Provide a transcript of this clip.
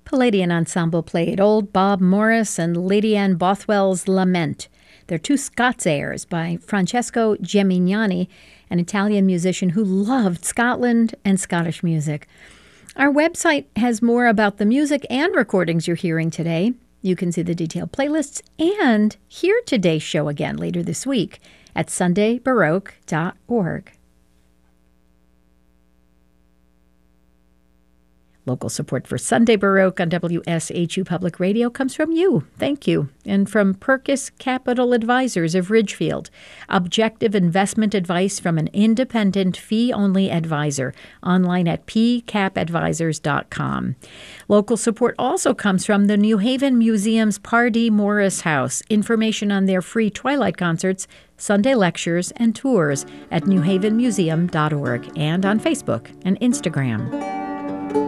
Palladian Ensemble played Old Bob Morris and Lady Anne Bothwell's Lament. They're two Scots airs by Francesco Gemignani, an Italian musician who loved Scotland and Scottish music. Our website has more about the music and recordings you're hearing today. You can see the detailed playlists and hear today's show again later this week at sundaybaroque.org. Local support for Sunday Baroque on WSHU Public Radio comes from you. Thank you. And from Perkis Capital Advisors of Ridgefield. Objective investment advice from an independent fee-only advisor. Online at pcapadvisors.com. Local support also comes from the New Haven Museum's Pardee Morris House. Information on their free Twilight concerts, Sunday lectures, and tours at newhavenmuseum.org and on Facebook and Instagram.